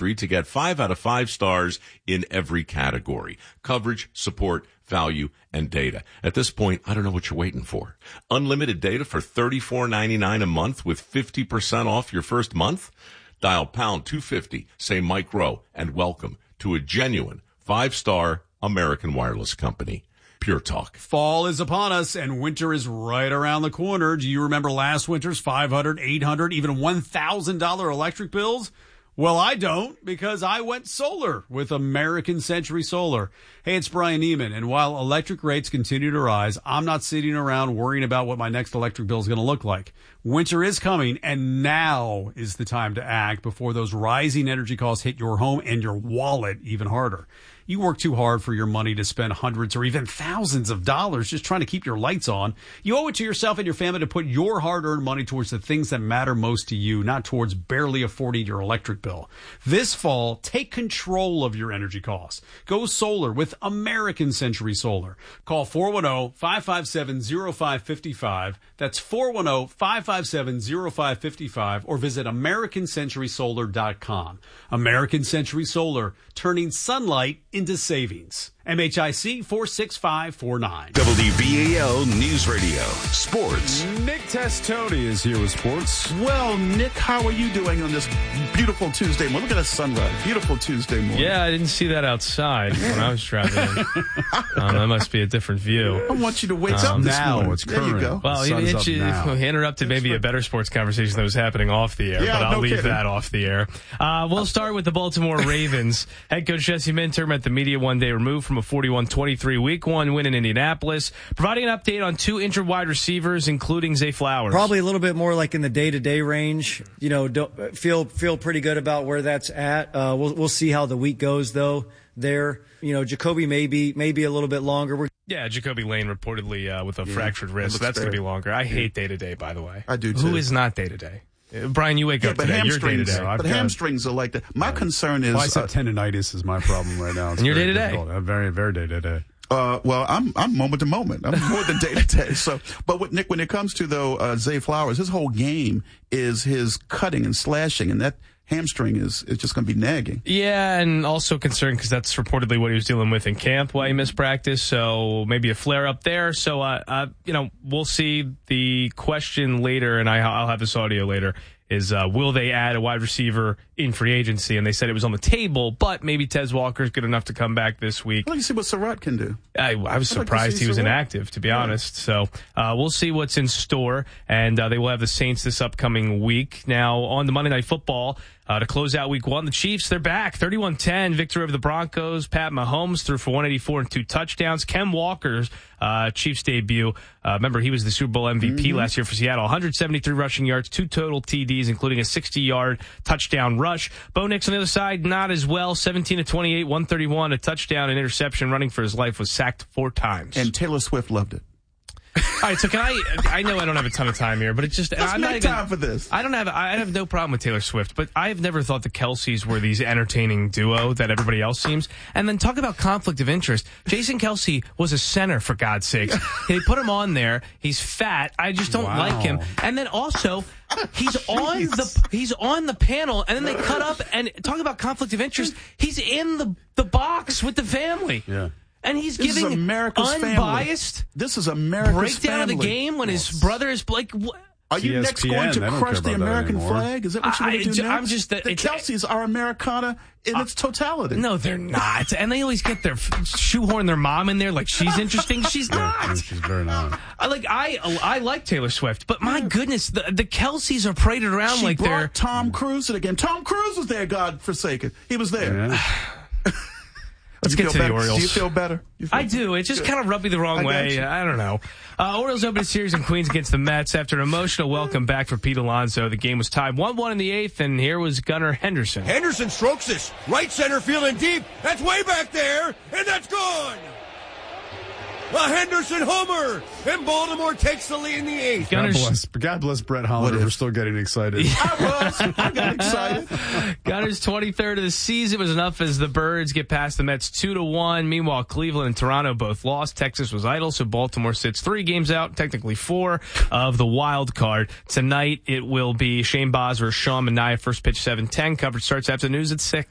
country to get 5 out of 5 stars in every category: coverage, support, value, and data. At this point, I don't know what you're waiting for. Unlimited data for $34.99 a month with 50% off your first month? Dial pound 250, say Mike Rowe, and welcome to a genuine 5-star American wireless company. Pure Talk. Fall is upon us, and winter is right around the corner. Do you remember last winter's $500, $800, even $1,000 electric bills? Well, I don't, because I went solar with American Century Solar. Hey, it's Brian Neiman, and while electric rates continue to rise, I'm not sitting around worrying about what my next electric bill is going to look like. Winter is coming, and now is the time to act before those rising energy costs hit your home and your wallet even harder. You work too hard for your money to spend hundreds or even thousands of dollars just trying to keep your lights on. You owe it to yourself and your family to put your hard-earned money towards the things that matter most to you, not towards barely affording your electric bill. This fall, take control of your energy costs. Go solar with American Century Solar. Call 410-557-0555. That's 410-557-0555, or visit AmericanCenturySolar.com. American Century Solar, turning sunlight into savings. MHIC 46549. WBAL News Radio. Sports. Nick Testoni is here with sports. Well, Nick, how are you doing on this beautiful Tuesday morning? Look at that sunrise. Beautiful Tuesday morning. Yeah, I didn't see that outside when I was driving in. That must be a different view. I want you to wake up this now. morning. It's there current. You go. Well, he interrupted maybe a better sports conversation that was happening off the air, Yeah, but I'll no leave kidding. that off the air. We'll start with the Baltimore Ravens. Head coach Jesse Minter met the media one day removed from a 41-23 Week 1 win in Indianapolis, providing an update on 2 injured wide receivers, including Zay Flowers. Probably a little bit more like in the day-to-day range. You know, don't feel pretty good about where that's at. We'll see how the week goes, though. There, you know, Jacoby maybe a little bit longer. Jacoby Lane reportedly with a fractured wrist. So that's going to be longer. I hate day-to-day, by the way. I do, too. Who is not day-to-day? Brian, you wake up but today. You're hamstrings, day-to-day. but hamstrings are like that. My concern is Bicep tendonitis is my problem right now. And you're day-to-day. Very, very day-to-day. Well, I'm moment to moment. I'm more than day to day. So, but with Nick, when it comes to though Zay Flowers, his whole game is his cutting and slashing, and that hamstring is just going to be nagging. Yeah, and also concerned because that's reportedly what he was dealing with in camp while he missed practice. So maybe a flare up there. So we'll see. The question later, and I'll have this audio later, is will they add a wide receiver in free agency? And they said it was on the table, but maybe Tez Walker's good enough to come back this week. I'd like to see what Surratt can do. I was surprised he was inactive, to be honest. So we'll see what's in store, and they will have the Saints this upcoming week. Now, on the Monday Night Football, to close out Week 1, the Chiefs, they're back. 31-10 victory over the Broncos. Pat Mahomes threw for 184 and 2 touchdowns. Ken Walker's Chiefs debut. Remember, he was the Super Bowl MVP last year for Seattle. 173 rushing yards, 2 total TDs, including a 60-yard touchdown rush. Bo Nix on the other side, not as well. 17-28, 131, a touchdown, an interception. Running for his life, was sacked 4 times. And Taylor Swift loved it. All right, so I know I don't have a ton of time here, but it's just Let's make time for this. I have no problem with Taylor Swift, but I have never thought the Kelceys were these entertaining duo that everybody else seems. And then talk about conflict of interest. Jason Kelce was a center, for God's sakes. They put him on there. He's fat. I just don't like him. And then also, he's on the panel, and then they cut up and talk about conflict of interest. He's in the box with the family. Yeah. And he's This giving is America's unbiased family. This is America's breakdown family. of the game when his brother is like. Are you ESPN, next going they to don't crush care the about that American anymore. flag? Is that what you want to do next? I'm just the Kelceys are Americana in its totality. No, they're not. And they always get their shoehorn their mom in there like she's interesting. She's not. She's very not. I like Taylor Swift, but my goodness, the Kelceys are paraded around She like brought they're Tom Cruise to the game. Tom Cruise was there, God forsaken. He was there. Yeah. Let's get to the Orioles. Do you feel better? I do. It just kind of rubbed me the wrong way. I don't know. Orioles opened a series in Queens against the Mets after an emotional welcome back for Pete Alonso. The game was tied 1-1 in the 8th, and here was Gunnar Henderson. Henderson strokes this. Right center fielding deep. That's way back there, and that's gone. A Henderson homer, and Baltimore takes the lead in the 8th. God bless Brett Hollander for still getting excited. I got excited. Gunner's 23rd of the season was enough as the Birds get past the Mets 2-1. Meanwhile, Cleveland and Toronto both lost. Texas was idle, so Baltimore sits 3 games out, technically 4 of the wild card. Tonight, it will be Shane Baz versus Sean Manaea. First pitch 7:10. Coverage starts after the news at 6.